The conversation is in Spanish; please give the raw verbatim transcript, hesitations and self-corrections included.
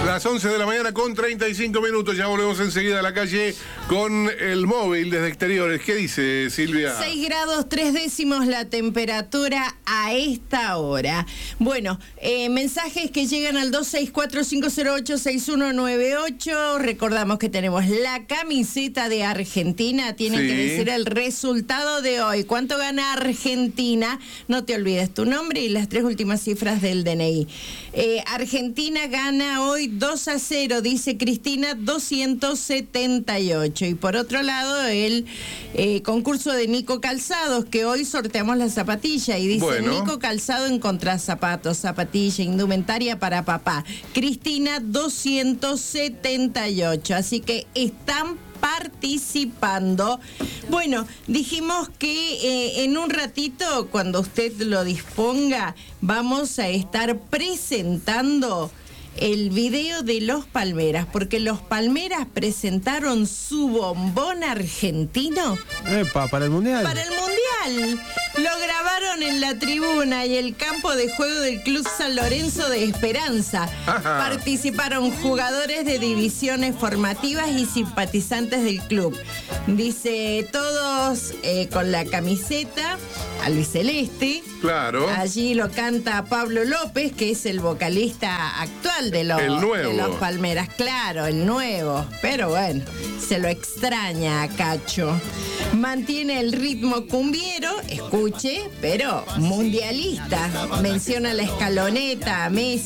Las once de la mañana con treinta y cinco minutos. Ya volvemos enseguida a la calle con el móvil desde exteriores. ¿Qué dice Silvia? seis grados tres décimos la temperatura a esta hora. Bueno, eh, mensajes que llegan al dos seis cuatro cinco cero ocho seis uno nueve ocho. Recordamos que tenemos la camiseta de Argentina. Tienen Sí. que decir el resultado de hoy. ¿Cuánto gana Argentina? No te olvides tu nombre y las tres últimas cifras del D N I. Eh, Argentina gana hoy dos a cero, dice Cristina, doscientos setenta y ocho. Y por otro lado, el eh, concurso de Nico Calzados, que hoy sorteamos la zapatilla. Y dice Bueno. Nico Calzado en contrazapatos, zapatilla, indumentaria para papá. Cristina, doscientos setenta y ocho. Así que están participando. Bueno, dijimos que eh, en un ratito, cuando usted lo disponga, vamos a estar presentando el video de Los Palmeras, porque Los Palmeras presentaron su bombón argentino. Epa, ¿para el Mundial? Para el Mundial. Lo grabaron en la tribuna y el campo de juego del Club San Lorenzo de Esperanza. Ajá. Participaron jugadores de divisiones formativas y simpatizantes del club. Dice, todos eh, con la camiseta albiceleste. Claro. Allí lo canta Pablo López, que es el vocalista actual de los, El nuevo. de los Palmeras. Claro, el nuevo. Pero bueno, se lo extraña a Cacho. Mantiene el ritmo cumbiero, escuche, pero mundialista. Menciona la escaloneta, a Messi.